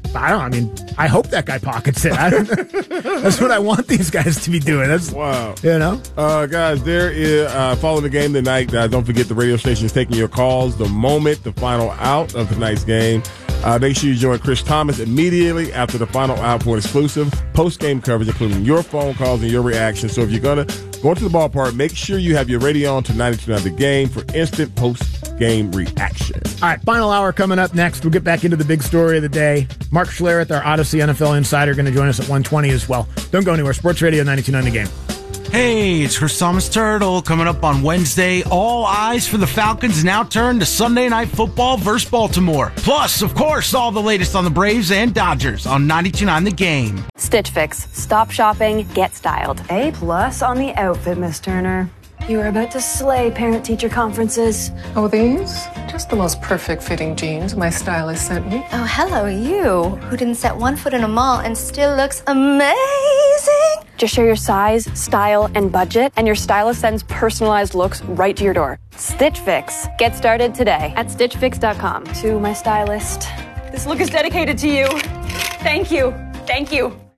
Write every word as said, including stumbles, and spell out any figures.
I don't know. I mean, I hope that guy pockets it. I that's what I want these guys to be doing. That's wow. You know? Uh, guys, there is, uh, following the game tonight, uh, don't forget the radio station is taking your calls the moment the final out of tonight's game. Uh, make sure you join Chris Thomas immediately after the final out for an exclusive post-game coverage, including your phone calls and your reactions. So if you're going to go into the ballpark, make sure you have your radio on to ninety-two point nine The Game for instant post-game reaction. All right, final hour coming up next. We'll get back into the big story of the day. Mark Schlereth, our Odyssey N F L insider, going to join us at one twenty as well. Don't go anywhere. Sports Radio ninety-two point nine The Game. Hey, it's Chris Thomas Turtle coming up on Wednesday. All eyes for the Falcons now turn to Sunday Night Football versus Baltimore. Plus, of course, all the latest on the Braves and Dodgers on ninety-two point nine The Game. Stitch Fix. Stop shopping, get styled. A plus on the outfit, Miss Turner. You are about to slay parent-teacher conferences. Oh, these? Just the most perfect fitting jeans my stylist sent me. Oh, hello, you, who didn't set one foot in a mall and still looks amazing. Just share your size, style, and budget, and your stylist sends personalized looks right to your door. Stitch Fix. Get started today at stitch fix dot com. To my stylist, this look is dedicated to you. Thank you. Thank you.